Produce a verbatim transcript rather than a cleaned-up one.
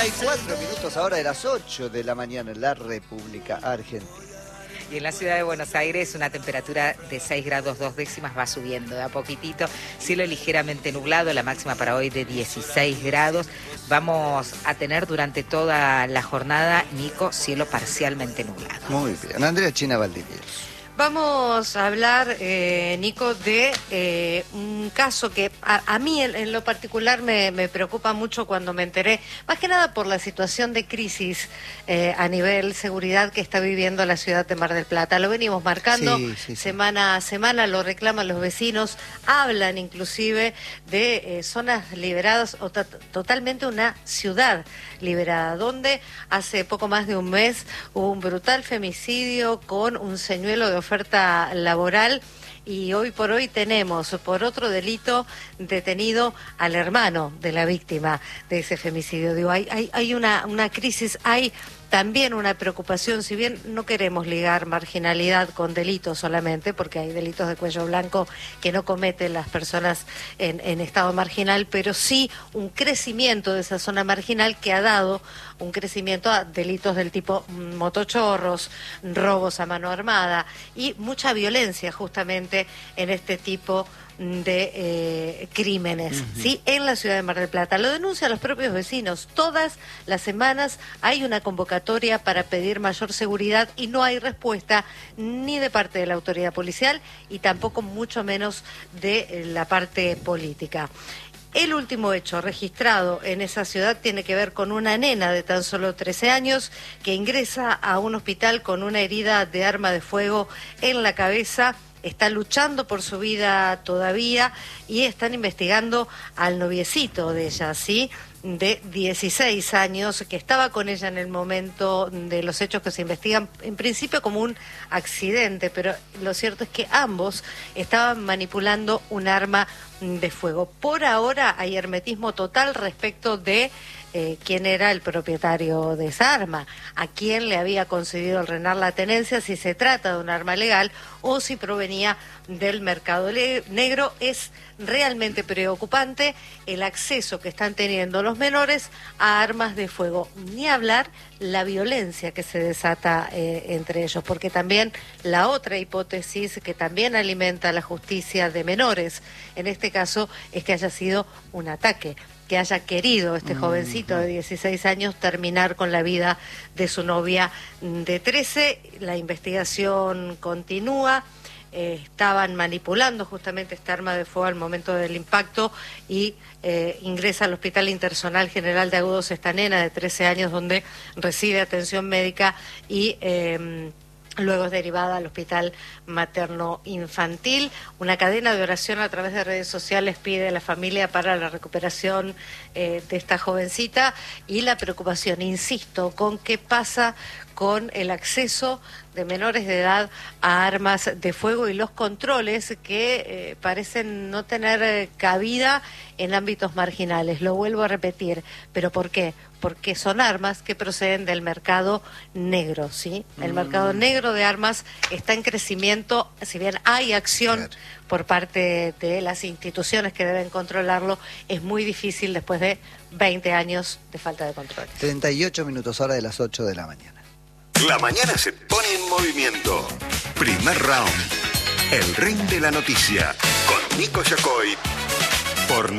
y cuatro minutos ahora de las ocho de la mañana en la República Argentina. Y en la ciudad de Buenos Aires una temperatura de seis grados dos décimas va subiendo de a poquitito. Cielo ligeramente nublado, la máxima para hoy de dieciséis grados. Vamos a tener durante toda la jornada, Nico, cielo parcialmente nublado. Muy bien. Andrea China Valdivieso. Vamos a hablar, eh, Nico, de eh, un caso que a, a mí en, en lo particular me, me preocupa mucho cuando me enteré, más que nada por la situación de crisis eh, a nivel seguridad que está viviendo la ciudad de Mar del Plata. Lo venimos marcando sí, sí, sí. semana a semana, lo reclaman los vecinos, hablan inclusive de eh, zonas liberadas o totalmente una ciudad liberada, donde hace poco más de un mes hubo un brutal femicidio con un señuelo de oferta laboral y hoy por hoy tenemos por otro delito detenido al hermano de la víctima de ese femicidio. Digo, hay, hay, hay una, una crisis, hay también una preocupación, si bien no queremos ligar marginalidad con delitos solamente, porque hay delitos de cuello blanco que no cometen las personas en, en estado marginal, pero sí un crecimiento de esa zona marginal que ha dado un crecimiento a delitos del tipo motochorros, robos a mano armada y mucha violencia justamente en este tipo de eh, crímenes, uh-huh. ¿sí? En la ciudad de Mar del Plata. Lo denuncian los propios vecinos. Todas las semanas hay una convocatoria para pedir mayor seguridad y no hay respuesta ni de parte de la autoridad policial y tampoco mucho menos de eh, la parte política. El último hecho registrado en esa ciudad tiene que ver con una nena de tan solo trece años que ingresa a un hospital con una herida de arma de fuego en la cabeza. Está luchando por su vida todavía y están investigando al noviecito de ella, ¿sí? De dieciséis años, que estaba con ella en el momento de los hechos que se investigan, en principio como un accidente, pero lo cierto es que ambos estaban manipulando un arma de fuego. Por ahora hay hermetismo total respecto de eh, quién era el propietario de esa arma, a quién le había concedido el RENAR la tenencia, si se trata de un arma legal o si provenía del mercado negro. Es realmente preocupante el acceso que están teniendo los menores a armas de fuego, ni hablar la violencia que se desata eh, entre ellos, porque también la otra hipótesis que también alimenta la justicia de menores, en este caso, es que haya sido un ataque, que haya querido este jovencito de dieciséis años terminar con la vida de su novia de trece. La investigación continúa. Eh, estaban manipulando justamente esta arma de fuego al momento del impacto y eh, ingresa al Hospital Interzonal General de Agudos esta nena de trece años, donde recibe atención médica y eh, luego es derivada al Hospital Materno Infantil. Una cadena de oración a través de redes sociales pide a la familia para la recuperación eh, de esta jovencita y la preocupación, insisto, con qué pasa con el acceso de menores de edad a armas de fuego y los controles que eh, parecen no tener eh, cabida en ámbitos marginales. Lo vuelvo a repetir, ¿pero por qué? Porque son armas que proceden del mercado negro, ¿sí? El mm. mercado negro de armas está en crecimiento, si bien hay acción claro. por parte de las instituciones que deben controlarlo, es muy difícil después de veinte años de falta de control. treinta y ocho minutos, hora de las ocho de la mañana. La mañana se pone en movimiento. Primer round. El ring de la noticia. Con Nico Yacoy. Por